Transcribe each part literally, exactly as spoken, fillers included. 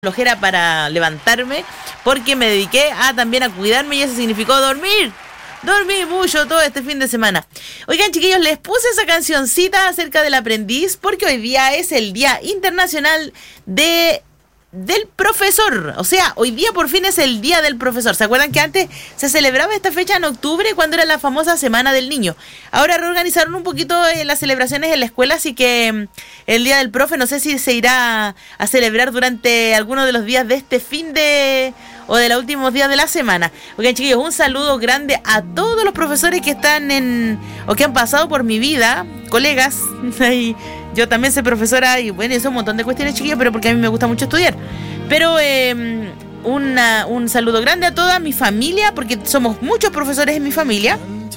flojera para levantarme porque me dediqué a también a cuidarme y eso significó dormir. Dormí mucho todo este fin de semana. Oigan, chiquillos, les puse esa cancioncita acerca del aprendiz porque hoy día es el Día Internacional de... del Profesor. O sea, hoy día por fin es el Día del Profesor. ¿Se acuerdan que antes se celebraba esta fecha en octubre cuando era la famosa Semana del Niño? Ahora reorganizaron un poquito eh, las celebraciones en la escuela, así que mm, el Día del Profe no sé si se irá a celebrar durante alguno de los días de este fin de... o de los últimos días de la semana. Oigan, chiquillos, un saludo grande a todos los profesores que están en... o que han pasado por mi vida, colegas, y yo también soy profesora y bueno, eso es un montón de cuestiones, chiquillos, pero porque a mí me gusta mucho estudiar. Pero eh, una, un saludo grande a toda mi familia, porque somos muchos profesores en mi familia,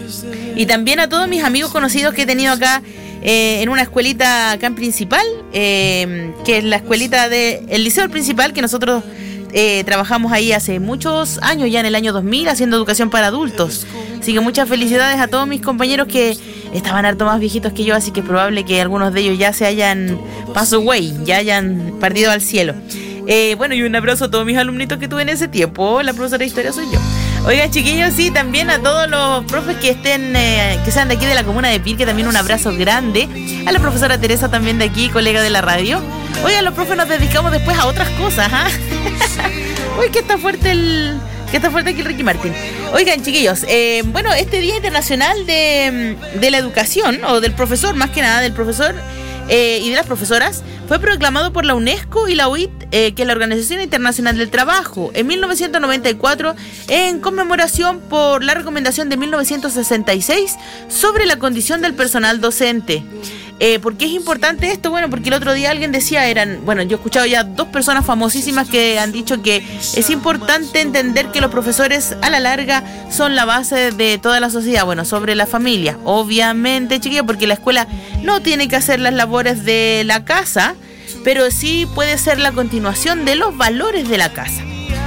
y también a todos mis amigos conocidos que he tenido acá eh, en una escuelita acá en Principal, eh, que es la escuelita del de, Liceo Principal, que nosotros eh, trabajamos ahí hace muchos años, ya en el año dos mil, haciendo educación para adultos. Así que muchas felicidades a todos mis compañeros que estaban harto más viejitos que yo, así que es probable que algunos de ellos ya se hayan passed away, ya hayan partido al cielo. Eh, bueno, y un abrazo a todos mis alumnitos que tuve en ese tiempo. La profesora de historia soy yo. Oigan, chiquillos, sí, también a todos los profes que estén, eh, que sean de aquí de la comuna de Pirque, también un abrazo grande. A la profesora Teresa también de aquí, colega de la radio. Oigan, los profes nos dedicamos después a otras cosas, ¿ah? ¿eh? Uy, que está fuerte el... que está fuerte aquí el Ricky Martin. Oigan, chiquillos, eh, bueno, este Día Internacional de, de la Educación, o del profesor, más que nada, del profesor eh, y de las profesoras, fue proclamado por la UNESCO y la O I T, eh, que es la Organización Internacional del Trabajo, en mil novecientos noventa y cuatro, en conmemoración por la recomendación de mil novecientos sesenta y seis sobre la condición del personal docente. Eh, ¿Por qué es importante esto? Bueno, porque el otro día alguien decía, eran, bueno, yo he escuchado ya dos personas famosísimas que han dicho que es importante entender que los profesores a la larga son la base de toda la sociedad, bueno, sobre la familia, obviamente, chiquillos, porque la escuela no tiene que hacer las labores de la casa, pero sí puede ser la continuación de los valores de la casa.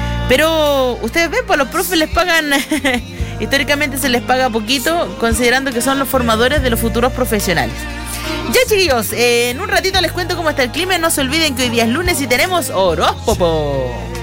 Pero ustedes ven, pues los profes les pagan... históricamente se les paga poquito, considerando que son los formadores de los futuros profesionales. Ya, chiquillos, eh, en un ratito les cuento cómo está el clima. No se olviden que hoy día es lunes y tenemos horóscopo.